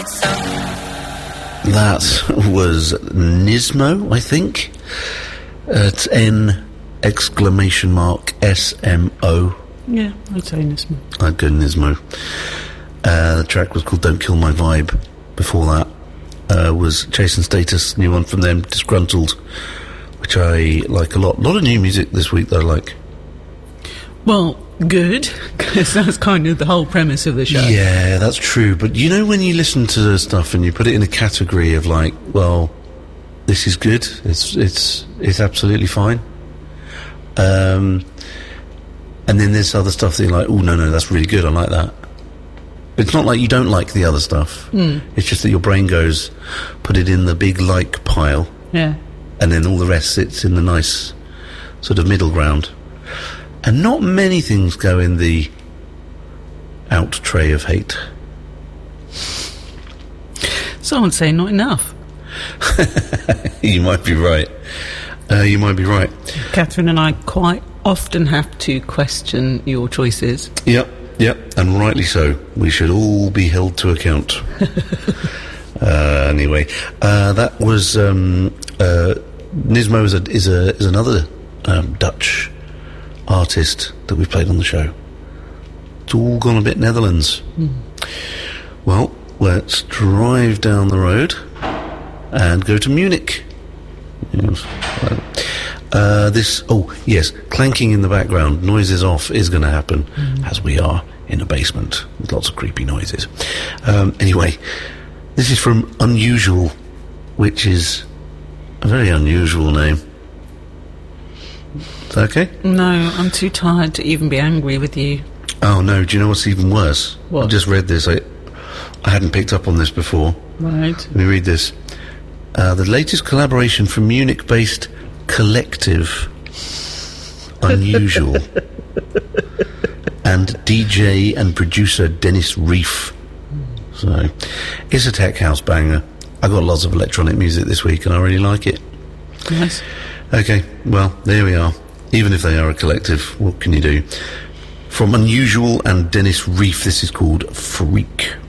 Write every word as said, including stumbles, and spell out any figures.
That was Nismo, I think. Uh, it's N exclamation mark S M O. Yeah, I'd say Nismo. I'd go Nismo. Uh, the track was called Don't Kill My Vibe. Before that uh, was Jason Status, new one from them, Disgruntled, which I like a lot. A lot of new music this week that I like. Well, good, because that's kind of the whole premise of the show. Yeah, that's true. But you know when you listen to the stuff and you put it in a category of like, well, this is good, it's it's it's absolutely fine. Um, and then there's other stuff that you're like, oh, no, no, that's really good, I like that. It's not like you don't like the other stuff. Mm. It's just that your brain goes, put it in the big like pile. Yeah. And then all the rest sits in the nice sort of middle ground. And not many things go in the out tray of hate. So I'd say not enough. You might be right. Uh, you might be right. Catherine and I quite often have to question your choices. Yep, yep, and rightly so. We should all be held to account. uh, anyway, uh, that was um, uh, Nismo is, a, is, a, is another um, Dutch artist that we've played on the show. It's all gone a bit Netherlands. Mm. Well, let's drive down the road and go to Munich. Yes. Uh, this, oh, yes, clanking in the background, noises off is going to happen, mm. as we are in a basement with lots of creepy noises. Um, anyway, this is from Unusual, which is a very unusual name. Is that okay? No, I'm too tired to even be angry with you. Oh, no, do you know what's even worse? What? I just read this. I, I hadn't picked up on this before. Right. Let me read this. Uh, the latest collaboration from Munich-based Collective Unusual and D J and producer Dennis Reef. So, it's a tech house banger. I got lots of electronic music this week and I really like it. Nice. Okay, well, there we are. Even if they are a collective, what can you do? From Unusual and Dennis Reef, this is called Freak.